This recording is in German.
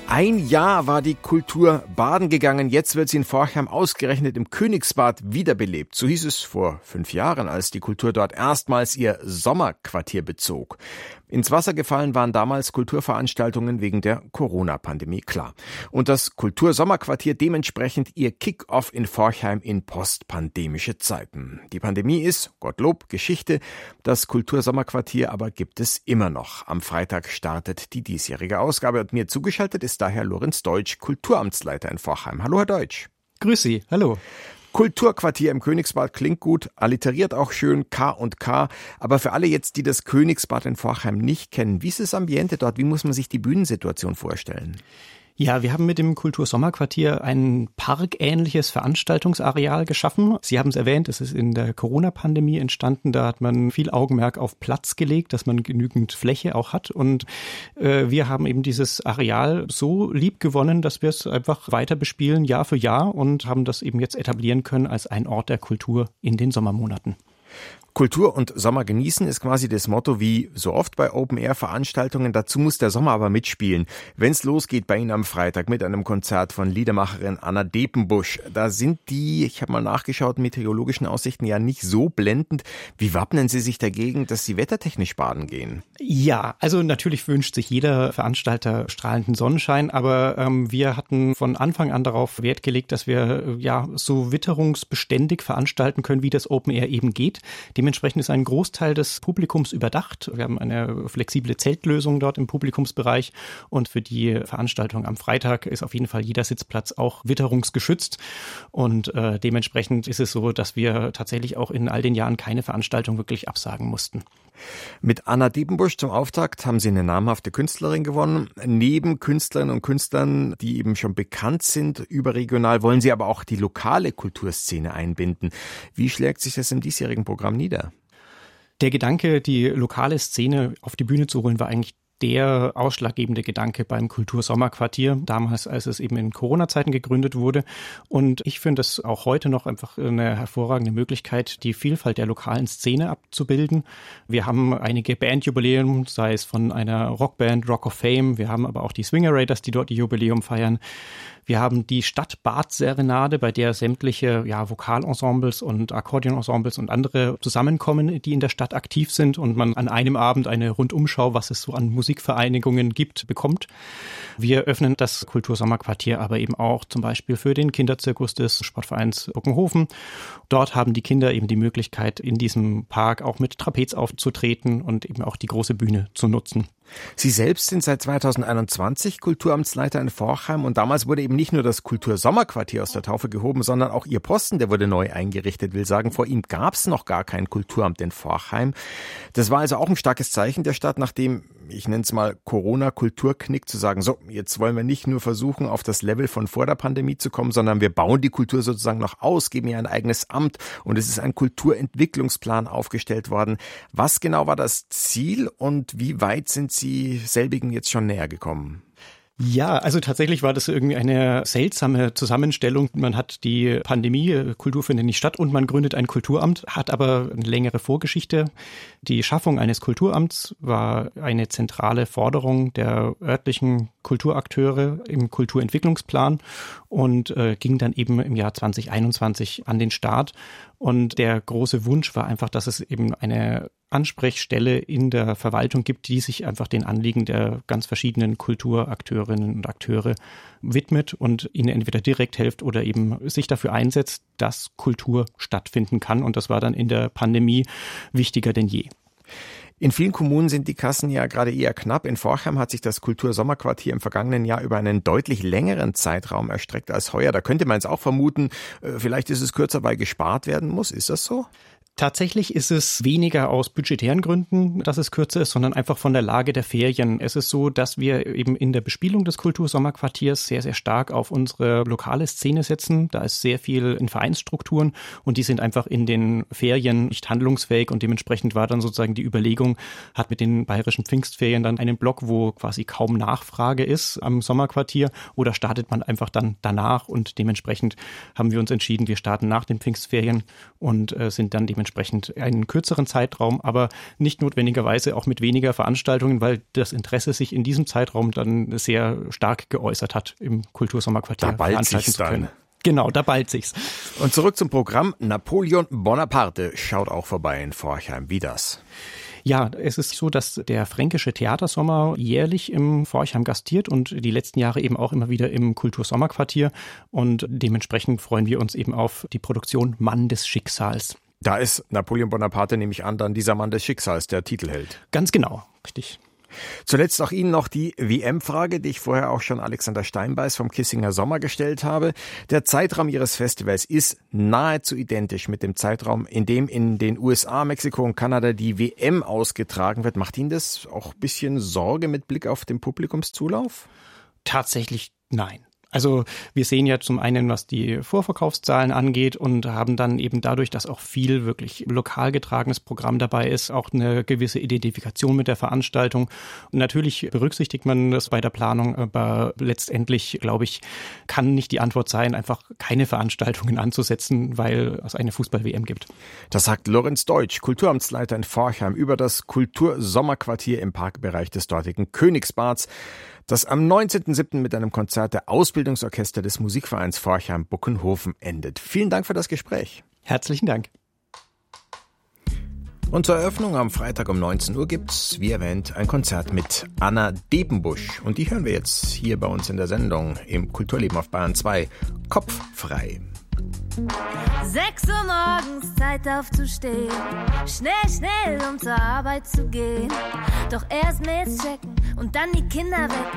Ein Jahr war die Kultur baden gegangen, jetzt wird sie in Forchheim ausgerechnet im Königsbad wiederbelebt. So hieß es vor 5 Jahren, als die Kultur dort erstmals ihr Sommerquartier bezog. Ins Wasser gefallen waren damals Kulturveranstaltungen wegen der Corona-Pandemie, klar. Und das Kultursommerquartier dementsprechend ihr Kick-Off in Forchheim in postpandemische Zeiten. Die Pandemie ist, Gottlob, Geschichte. Das Kultursommerquartier aber gibt es immer noch. Am Freitag startet die diesjährige Ausgabe und mir zugeschaltet ist daher Lorenz Deutsch, Kulturamtsleiter in Forchheim. Hallo, Herr Deutsch. Grüß Sie, hallo. Kulturquartier im Königsbad klingt gut, alliteriert auch schön, K und K. Aber für alle jetzt, die das Königsbad in Forchheim nicht kennen, wie ist das Ambiente dort? Wie muss man sich die Bühnensituation vorstellen? Ja, wir haben mit dem Kultursommerquartier ein parkähnliches Veranstaltungsareal geschaffen. Sie haben es erwähnt, es ist in der Corona-Pandemie entstanden. Da hat man viel Augenmerk auf Platz gelegt, dass man genügend Fläche auch hat. Und wir haben eben dieses Areal so lieb gewonnen, dass wir es einfach weiter bespielen, Jahr für Jahr, und haben das eben jetzt etablieren können als ein Ort der Kultur in den Sommermonaten. Kultur und Sommer genießen ist quasi das Motto wie so oft bei Open-Air-Veranstaltungen. Dazu muss der Sommer aber mitspielen. Wenn's losgeht bei Ihnen am Freitag mit einem Konzert von Liedermacherin Anna Depenbusch, da sind die, ich habe mal nachgeschaut, meteorologischen Aussichten ja nicht so blendend. Wie wappnen Sie sich dagegen, dass Sie wettertechnisch baden gehen? Ja, also natürlich wünscht sich jeder Veranstalter strahlenden Sonnenschein, aber wir hatten von Anfang an darauf Wert gelegt, dass wir so witterungsbeständig veranstalten können, wie das Open Air eben geht. Dementsprechend ist ein Großteil des Publikums überdacht. Wir haben eine flexible Zeltlösung dort im Publikumsbereich, und für die Veranstaltung am Freitag ist auf jeden Fall jeder Sitzplatz auch witterungsgeschützt, und dementsprechend ist es so, dass wir tatsächlich auch in all den Jahren keine Veranstaltung wirklich absagen mussten. Mit Anna Depenbusch zum Auftakt haben Sie eine namhafte Künstlerin gewonnen. Neben Künstlerinnen und Künstlern, die eben schon bekannt sind, überregional, wollen Sie aber auch die lokale Kulturszene einbinden. Wie schlägt sich das im diesjährigen Programm nieder? Der Gedanke, die lokale Szene auf die Bühne zu holen, war eigentlich der ausschlaggebende Gedanke beim Kultursommerquartier, damals, als es eben in Corona-Zeiten gegründet wurde. Und ich finde es auch heute noch einfach eine hervorragende Möglichkeit, die Vielfalt der lokalen Szene abzubilden. Wir haben einige Bandjubiläen, sei es von einer Rockband, Rock of Fame. Wir haben aber auch die Swinger Raiders, die dort ihr Jubiläum feiern. Wir haben die Stadtbad-Serenade, bei der sämtliche Vokalensembles und Akkordeonensembles und andere zusammenkommen, die in der Stadt aktiv sind, und man an einem Abend eine Rundumschau, was es so an Musikvereinigungen gibt, bekommt. Wir öffnen das Kultursommerquartier aber eben auch zum Beispiel für den Kinderzirkus des Sportvereins Buckenhofen. Dort haben die Kinder eben die Möglichkeit, in diesem Park auch mit Trapez aufzutreten und eben auch die große Bühne zu nutzen. Sie selbst sind seit 2021 Kulturamtsleiter in Forchheim, und damals wurde eben nicht nur das Kultursommerquartier aus der Taufe gehoben, sondern auch Ihr Posten, der wurde neu eingerichtet. Will sagen, vor ihm gab es noch gar kein Kulturamt in Forchheim. Das war also auch ein starkes Zeichen der Stadt, nachdem, ich nenne es mal Corona-Kulturknick, zu sagen, so, jetzt wollen wir nicht nur versuchen, auf das Level von vor der Pandemie zu kommen, sondern wir bauen die Kultur sozusagen noch aus, geben ihr ein eigenes Amt, und es ist ein Kulturentwicklungsplan aufgestellt worden. Was genau war das Ziel und wie weit sind Sie selbigen jetzt schon näher gekommen? Ja, also tatsächlich war das irgendwie eine seltsame Zusammenstellung. Man hat die Pandemie, Kultur findet nicht statt, und man gründet ein Kulturamt, hat aber eine längere Vorgeschichte. Die Schaffung eines Kulturamts war eine zentrale Forderung der örtlichen Kulturakteure im Kulturentwicklungsplan und ging dann eben im Jahr 2021 an den Start. Und der große Wunsch war einfach, dass es eben eine Ansprechstelle in der Verwaltung gibt, die sich einfach den Anliegen der ganz verschiedenen Kulturakteurinnen und Akteure widmet und ihnen entweder direkt hilft oder eben sich dafür einsetzt, dass Kultur stattfinden kann. Und das war dann in der Pandemie wichtiger denn je. In vielen Kommunen sind die Kassen ja gerade eher knapp. In Forchheim hat sich das Kultursommerquartier im vergangenen Jahr über einen deutlich längeren Zeitraum erstreckt als heuer. Da könnte man jetzt auch vermuten, vielleicht ist es kürzer, weil gespart werden muss. Ist das so? Tatsächlich ist es weniger aus budgetären Gründen, dass es kürzer ist, sondern einfach von der Lage der Ferien. Es ist so, dass wir eben in der Bespielung des Kultursommerquartiers sehr, sehr stark auf unsere lokale Szene setzen. Da ist sehr viel in Vereinsstrukturen, und die sind einfach in den Ferien nicht handlungsfähig, und dementsprechend war dann sozusagen die Überlegung, hat mit den bayerischen Pfingstferien dann einen Block, wo quasi kaum Nachfrage ist am Sommerquartier, oder startet man einfach dann danach, und dementsprechend haben wir uns entschieden, wir starten nach den Pfingstferien und sind dann dementsprechend dementsprechend einen kürzeren Zeitraum, aber nicht notwendigerweise auch mit weniger Veranstaltungen, weil das Interesse sich in diesem Zeitraum dann sehr stark geäußert hat, im Kultursommerquartier veranstalten zu können. Genau, da ballt sich's. Und zurück zum Programm. Napoleon Bonaparte schaut auch vorbei in Forchheim. Wie das? Ja, es ist so, dass der Fränkische Theatersommer jährlich im Forchheim gastiert und die letzten Jahre eben auch immer wieder im Kultursommerquartier. Und dementsprechend freuen wir uns eben auf die Produktion Mann des Schicksals. Da ist Napoleon Bonaparte, nehme ich an, dann dieser Mann des Schicksals, der Titelheld. Ganz genau, richtig. Zuletzt auch Ihnen noch die WM-Frage, die ich vorher auch schon Alexander Steinbeiß vom Kissinger Sommer gestellt habe. Der Zeitraum Ihres Festivals ist nahezu identisch mit dem Zeitraum, in dem in den USA, Mexiko und Kanada die WM ausgetragen wird. Macht Ihnen das auch ein bisschen Sorge mit Blick auf den Publikumszulauf? Tatsächlich nein. Also wir sehen ja zum einen, was die Vorverkaufszahlen angeht und haben dann eben dadurch, dass auch viel wirklich lokal getragenes Programm dabei ist, auch eine gewisse Identifikation mit der Veranstaltung. Und natürlich berücksichtigt man das bei der Planung, aber letztendlich, glaube ich, kann nicht die Antwort sein, einfach keine Veranstaltungen anzusetzen, weil es eine Fußball-WM gibt. Das sagt Lorenz Deutsch, Kulturamtsleiter in Forchheim, über das Kultursommerquartier im Parkbereich des dortigen Königsbads, das am 19.07. mit einem Konzert der Ausbildungsorchester des Musikvereins Forchheim-Buckenhofen endet. Vielen Dank für das Gespräch. Herzlichen Dank. Und zur Eröffnung am Freitag um 19 Uhr gibt's, wie erwähnt, ein Konzert mit Anna Debenbusch. Und die hören wir jetzt hier bei uns in der Sendung im Kulturleben auf Bayern 2. Kopffrei. 6 Uhr morgens, Zeit aufzustehen. Schnell, um zur Arbeit zu gehen. Doch erst Mails checken und dann die Kinder wecken.